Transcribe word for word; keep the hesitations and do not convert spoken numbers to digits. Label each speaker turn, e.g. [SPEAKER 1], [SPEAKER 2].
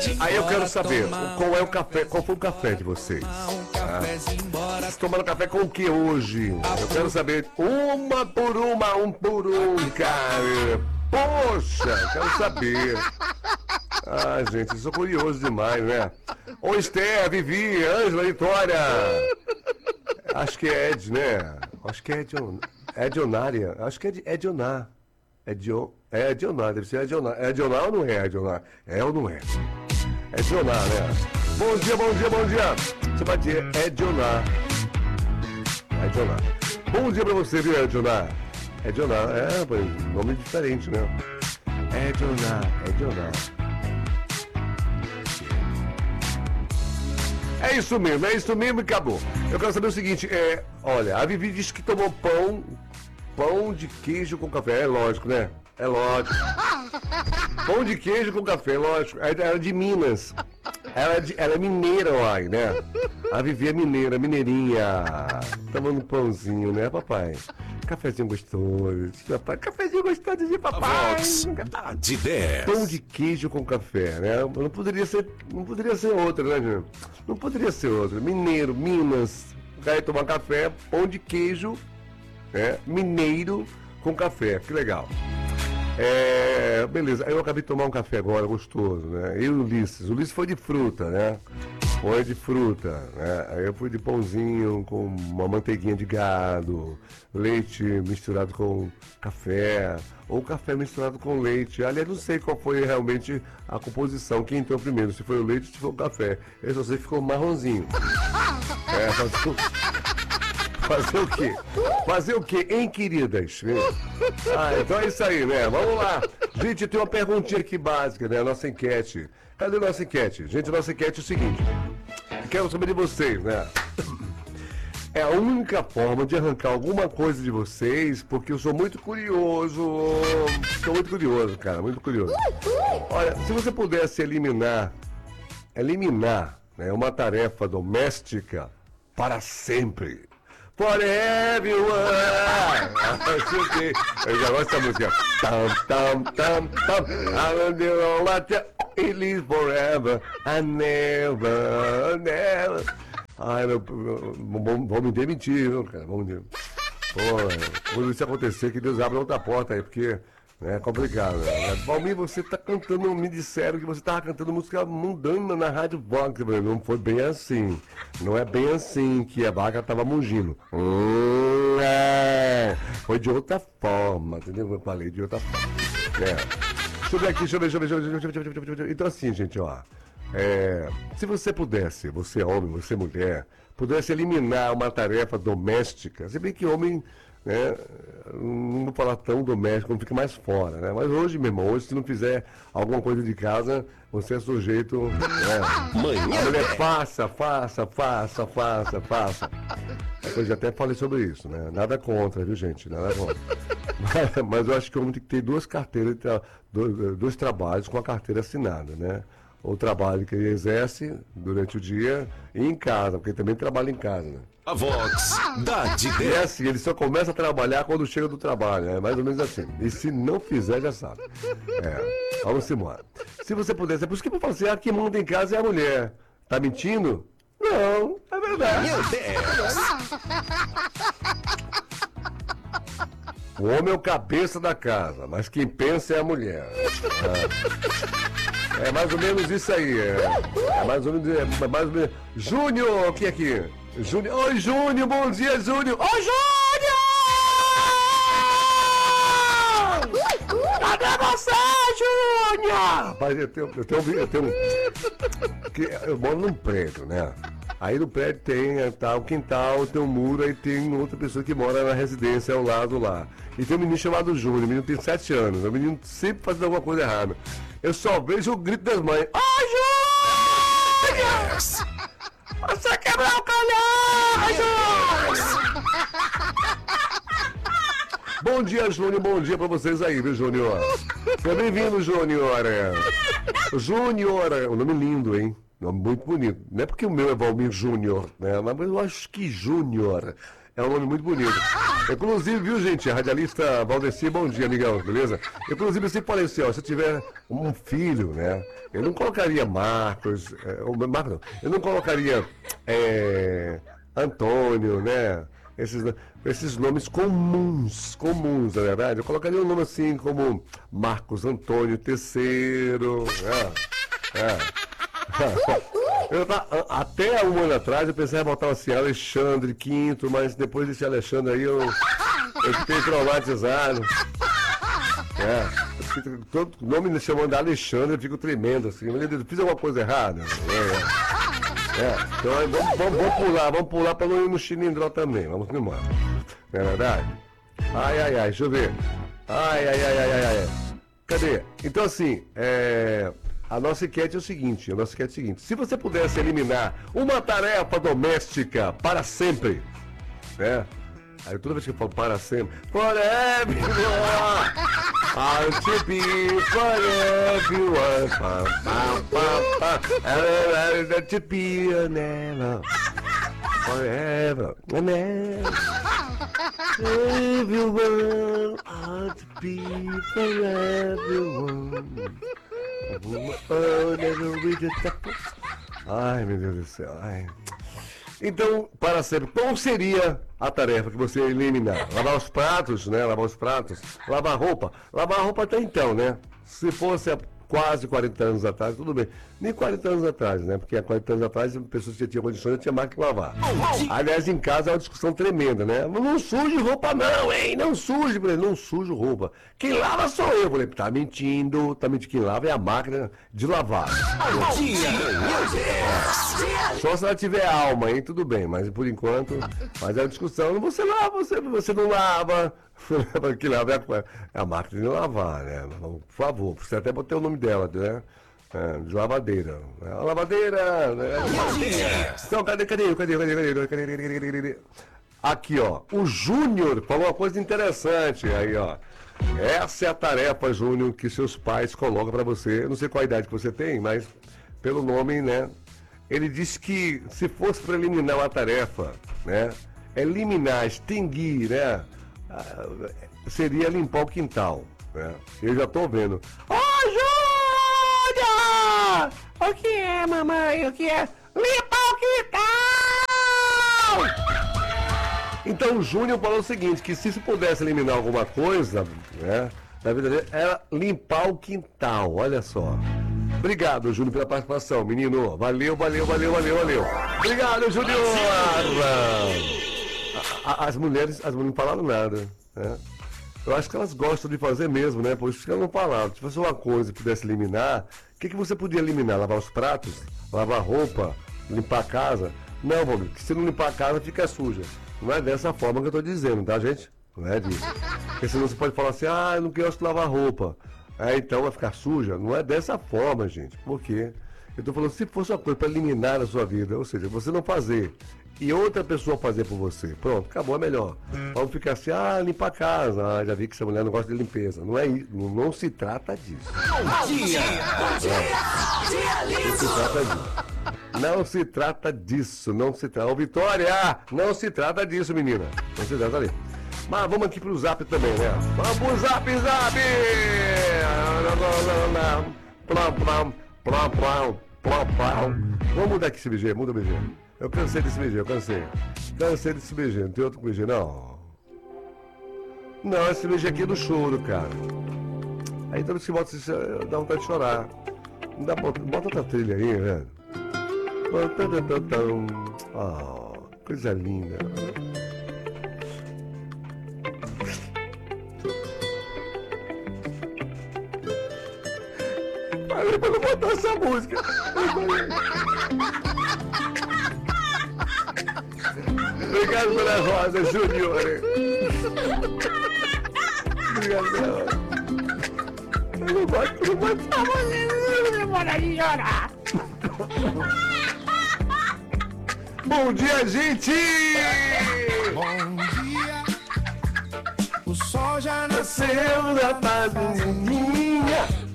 [SPEAKER 1] Aí eu quero saber, qual é o café, qual foi o café de vocês? Ah, vocês tomaram café com o que hoje? Eu quero saber, uma por uma, um por um, cara. Poxa, quero saber. Ah, gente, eu sou curioso demais, né? Ô, Esther, Vivi, Ângela, Vitória. Acho que é Ed, né? Acho que é Edion... Edionária. Acho que é de Edionar. Edion... É Edionar, deve ser Edionar. É Edionar ou não é Edionar? É ou não é? Edionar, né? Bom dia, bom dia, bom dia. Você vai dizer Edionar. Edionar. Bom dia pra você, viu, Edionar? Edionar, é, pois, nome diferente, né? Edionar, Edionar. É isso mesmo, é isso mesmo e acabou. Eu quero saber o seguinte, é, olha, a Vivi disse que tomou pão, pão de queijo com café, é lógico, né? É lógico. Pão de queijo com café, lógico. Ela é de Minas. Ela é, de, ela é mineira, uai, né? A Vivi é mineira, mineirinha. Tomando pãozinho, né, papai? Cafezinho gostoso, papai. Cafezinho gostoso de papai.
[SPEAKER 2] Vox de dez.
[SPEAKER 1] Pão de queijo com café, né? Não poderia ser, não poderia ser outra, né, gente? Não poderia ser outra. Mineiro, Minas. Vai tomar café, pão de queijo, né? Mineiro com café. Que legal. É, beleza, eu acabei de tomar um café agora, gostoso, né? Eu e o Ulisses. O Ulisses foi de fruta, né? Foi de fruta, né? Aí eu fui de pãozinho com uma manteiguinha de gado, leite misturado com café, ou café misturado com leite. Aliás, não sei qual foi realmente a composição, quem entrou primeiro, se foi o leite ou se foi o café. Eu só sei que ficou marronzinho. É, fazer o... fazer o quê? Fazer o quê, hein, queridas? Ah, então é isso aí, né? Vamos lá. Gente, tem uma perguntinha aqui básica, né? A nossa enquete. Cadê a nossa enquete? Gente, a nossa enquete é o seguinte. Quero saber de vocês, né? É a única forma de arrancar alguma coisa de vocês, porque eu sou muito curioso. Sou muito curioso, cara, muito curioso. Olha, se você pudesse eliminar, eliminar, né, uma tarefa doméstica para sempre. Forever, eu já gosto dessa música. Tam, tam, tam, tam. I will let you live forever. I never, never. Ai, meu, vão, vão me demitir, viu, cara? Vão me demitir. Pô, quando isso acontecer, que Deus abra outra porta aí, porque é complicado. Né? Valmir, você tá cantando, me disseram que você tava cantando música mundana na Rádio Vox. Não foi bem assim. Não é bem assim que a vaca tava mugindo. Hum, é. Foi de outra forma, entendeu? Eu falei de outra forma. É. Deixa eu ver aqui, deixa eu ver, deixa eu ver, deixa eu ver, deixa eu ver, deixa eu ver, deixa eu ver. Então assim, gente, ó. É, se você pudesse, você homem, você mulher, pudesse eliminar uma tarefa doméstica, se bem que homem, né, não vou falar tão doméstico, não fica mais fora, né? Mas hoje, meu irmão, hoje se não fizer alguma coisa de casa, você é sujeito, né?
[SPEAKER 2] Manhã
[SPEAKER 1] A mulher faça, faça, faça, faça, faça. Eu já até falei sobre isso, né? Nada contra, viu, gente? Nada contra. Mas, mas eu acho que o homem tem que ter duas carteiras, dois, dois trabalhos com a carteira assinada, né? O trabalho que ele exerce durante o dia e em casa, porque ele também trabalha em casa, né?
[SPEAKER 2] A Vox dá de
[SPEAKER 1] E é
[SPEAKER 2] dez.
[SPEAKER 1] assim, ele só começa a trabalhar quando chega do trabalho, é mais ou menos assim. E se não fizer, já sabe. É, vamos embora. Se você pudesse, é por isso que eu falo assim, ah, quem manda em casa é a mulher. Tá mentindo? Não, é verdade.
[SPEAKER 2] Manhã dez.
[SPEAKER 1] O homem é o cabeça da casa, mas quem pensa é a mulher. É, é mais ou menos isso aí. É, é mais ou menos. É mais ou menos. Júnior, quem é aqui? Júnior. Oi, Júnior, bom dia, Júnior. Oi, Júnior! Cadê você, Júnior? Rapaz, eu tenho, eu tenho, eu tenho, que eu moro num prédio, né? Aí no prédio tem tá, o quintal, tem um muro, aí tem outra pessoa que mora na residência ao lado lá. E tem um menino chamado Júnior, o menino tem sete anos, o menino sempre fazendo alguma coisa errada. Eu só vejo o grito das mães. Ô, Júnior! Você quebrou o calhão, Júnior! Bom dia, Júnior, bom dia pra vocês aí, viu, Júnior? Seja bem-vindo, Júnior. Júnior, um nome lindo, hein? Nome muito bonito. Não é porque o meu é Valmir Júnior, né? Mas eu acho que Júnior é É um nome muito bonito. Inclusive, viu, gente? A radialista Valdeci, bom dia, amigão, beleza? Inclusive, eu sempre falei assim, ó, se eu tiver um filho, né? Eu não colocaria Marcos, é, ou Marcos não, eu não colocaria é, Antônio, né? Esses, esses nomes comuns, comuns, na verdade. Eu colocaria um nome assim como Marcos Antônio Terceiro, é, é. Eu, até um ano atrás eu pensei em botar assim, Alexandre Quinto, mas depois desse Alexandre aí eu, eu fiquei traumatizado. É, eu fiquei, todo nome me chamando de Alexandre, eu fico tremendo assim, eu fiz alguma coisa errada. É, é. Então vamos, vamos, vamos pular, vamos pular para não ir no Chilindró também, vamos embora. Não é verdade? Ai, ai, ai, deixa eu ver. Ai, ai, ai, ai, ai, ai. Cadê? Então assim, é... A nossa enquete é o seguinte, a nossa enquete é o seguinte, se você pudesse eliminar uma tarefa doméstica para sempre, né? Aí toda vez que eu falo para sempre, forever, I'll to be forever, pa, pa, pa, pa, to be never, forever, never, everyone, I'll to be forever. Ai, meu Deus do céu. Ai. Então, para sempre, qual seria a tarefa que você ia eliminar? Lavar os pratos, né? Lavar os pratos. Lavar roupa. Lavar roupa até então, né? Se fosse há quase quarenta anos atrás, tudo bem. Nem quarenta anos atrás, né? Porque há quarenta anos atrás, as pessoas que tinham condições, tinha máquina de lavar. Aliás, em casa é uma discussão tremenda, né? Não suje roupa não, hein? Não suje, não sujo roupa. Quem lava sou eu. Falei, tá mentindo, tá mentindo. Quem lava é a máquina de lavar. Só se ela tiver alma, hein? Tudo bem, mas por enquanto, mas é uma discussão. Você lava, você, você não lava. Que lava é a, é a máquina de lavar, né? Por favor, você até botei o nome dela, né? É, de lavadeira. É, a lavadeira. Né? Então, cadê, cadê, cadê, cadê, cadê, cadê, cadê, cadê? Aqui, ó. O Júnior falou uma coisa interessante aí, ó. Essa é a tarefa, Júnior, que seus pais colocam pra você. Eu não sei qual a idade que você tem, mas pelo nome, né? Ele disse que se fosse para eliminar uma tarefa, né? Eliminar, extinguir, né? Seria limpar o quintal, né? Eu já tô vendo. Ô, Júlia! O que é, mamãe? O que é? Limpar o quintal! Então o Júnior falou o seguinte, que se se pudesse eliminar alguma coisa, né? Na vida dele, era limpar o quintal, olha só. Obrigado, Júnior, pela participação, menino. Valeu, valeu, valeu, valeu, valeu. Obrigado, Júnior! As mulheres, as mulheres não falaram nada, né? Eu acho que elas gostam de fazer mesmo, né? Por isso que elas não falaram. Se fosse uma coisa que pudesse eliminar, o que, que você podia eliminar? Lavar os pratos? Lavar roupa? Limpar a casa? Não, Paulo, que se não limpar a casa, fica suja. Não é dessa forma que eu tô dizendo, tá, gente? Não é disso. Porque senão você pode falar assim, ah, eu não gosto de lavar roupa. Ah, então vai ficar suja. Não é dessa forma, gente. Por quê? Eu tô falando, se fosse uma coisa para eliminar a sua vida, ou seja, você não fazer e outra pessoa fazer por você. Pronto, acabou, é melhor. Vamos ficar assim, ah, limpar a casa. Ah, já vi que essa mulher não gosta de limpeza. Não é isso, não, não se trata disso.
[SPEAKER 2] Bom dia! Bom dia!
[SPEAKER 1] Não se trata disso. Não se trata disso, não se trata. Ô, Vitória, não se trata disso, menina. Não se trata ali. Mas vamos aqui pro Zap também, né? Vamos pro Zap, Zap! Plum, plum, plum, plum, plum, plum. Vamos mudar aqui esse B G, muda o B G. Eu cansei desse B G, eu cansei. Cansei desse B G, não tem outro B G, não. Não, esse B G aqui é do choro, cara. Aí toda vez que bota isso, dá vontade de chorar. Não dá, bota, bota outra trilha aí, velho. Oh, coisa linda. Falei pra não botar essa música. Obrigado pela rosa, Júnior. Obrigado pela rosa. Eu não gosto, eu não gosto dessa música. Eu vou de chorar. Bom dia, gente!
[SPEAKER 3] Bom dia, o sol já nasceu
[SPEAKER 1] Nasceu da fazendinha.